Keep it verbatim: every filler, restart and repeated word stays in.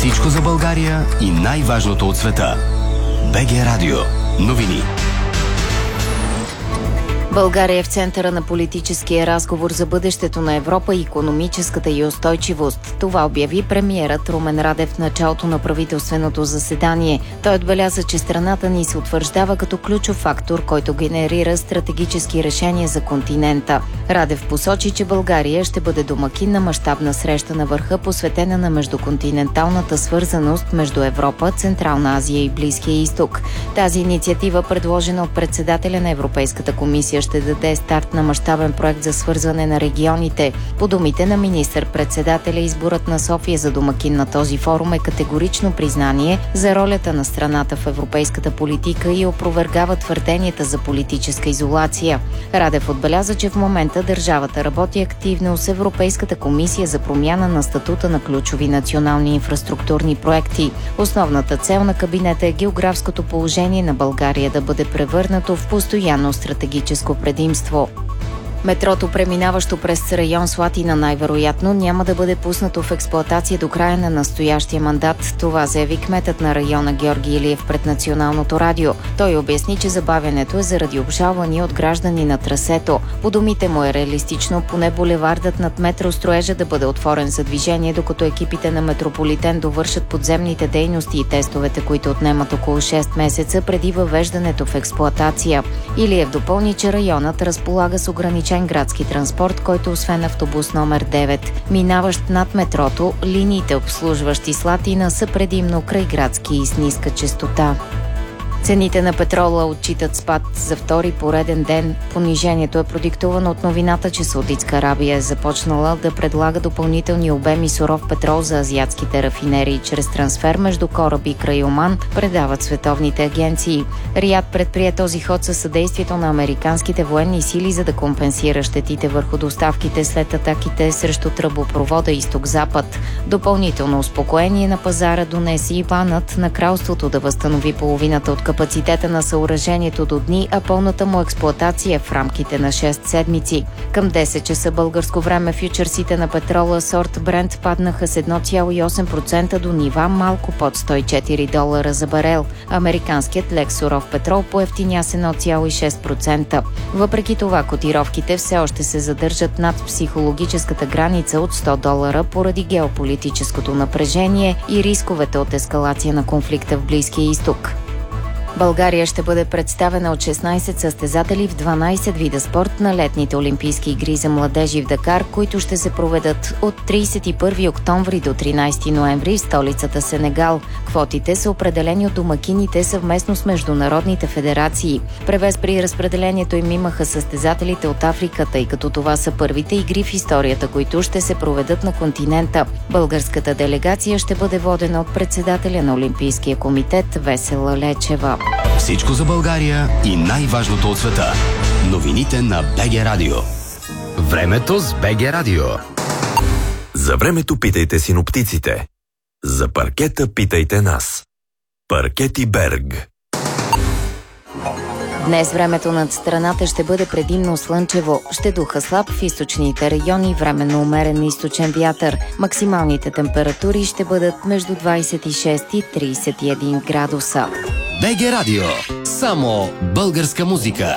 Всичко за България и най-важното от света. БГ Радио. Новини. България е в центъра на политическия разговор за бъдещето на Европа и икономическата й устойчивост. Това обяви премиерът Румен Радев в началото на правителственото заседание. Той отбеляза, че страната ни се утвърждава като ключов фактор, който генерира стратегически решения за континента. Радев посочи, че България ще бъде домакин на мащабна среща на върха, посветена на междуконтиненталната свързаност между Европа, Централна Азия и Близкия изток. Тази инициатива, предложена от председателя на Европейската комисия, ще даде старт на мащабен проект за свързване на регионите. По думите на министър-председателя, изборът на София за домакин на този форум е категорично признание за ролята на страната в европейската политика и опровергава твърденията за политическа изолация. Радев отбеляза, че в момента държавата работи активно с Европейската комисия за промяна на статута на ключови национални инфраструктурни проекти. Основната цел на кабинета е географското положение на България да бъде превърнато в постоянно стратегическо предимство. Метрото, преминаващо през район Слатина, най-вероятно няма да бъде пуснато в експлоатация до края на настоящия мандат. Това заяви кметът на района Георги Илиев пред Националното радио. Той обясни, че забавянето е заради обжалвания от граждани на трасето. По думите му е реалистично поне булевардът над метростроежа да бъде отворен за движение, докато екипите на Метрополитен довършат подземните дейности и тестовете, които отнемат около шест месеца преди въвеждането в експлоатация. Илиев допълни, че районът разполага с ограничен градски транспорт, който освен автобус номер девет, минаващ над метрото, линиите обслужващи Слатина са предимно крайградски и с ниска честота. Цените на петрола отчитат спад за втори пореден ден. Понижението е продиктувано от новината, че Саудитска Арабия е започнала да предлага допълнителни обеми суров петрол за азиатските рафинерии чрез трансфер между кораби край Оман, предават световните агенции. Риад предприе този ход със съдействието на американските военни сили, за да компенсира щетите върху доставките след атаките срещу тръбопровода изток-запад. Допълнително успокоение на пазара донесе и планът на кралството да възстанови половината от капацитета на съоръжението до дни, а пълната му експлоатация в рамките на шест седмици. Към десет часа българско време фьючерсите на петрола сорт Брент паднаха с едно цяло и осем процента до нива малко под сто и четири долара за барел. Американският лек суров петрол поевтиня с едно цяло и шест процента. Въпреки това, котировките все още се задържат над психологическата граница от сто долара поради геополитическото напрежение и рисковете от ескалация на конфликта в Близкия изток. България ще бъде представена от шестнайсет състезатели в дванайсет вида спорт на летните Олимпийски игри за младежи в Дакар, които ще се проведат от трийсет и първи октомври до тринайсети ноември в столицата Сенегал. Квотите са определени от домакините съвместно с международните федерации. Превес при разпределението им имаха състезателите от Африка, тъй като това са първите игри в историята, които ще се проведат на континента. Българската делегация ще бъде водена от председателя на Олимпийския комитет Весела Лечева. Всичко за България и най-важното от света. Новините на БГ Радио. Времето с БГ Радио. За времето питайте синоптиците. За паркета питайте нас. Паркети Берг. Днес времето над страната ще бъде предимно слънчево. Ще духа слаб в източните райони, временно умерен източен вятър. Максималните температури ще бъдат между двайсет и шест и трийсет и един градуса. БГ Радио. Само българска музика.